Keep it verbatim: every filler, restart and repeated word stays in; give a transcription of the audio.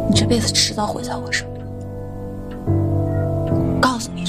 你这辈子迟早会在我手里。告诉你。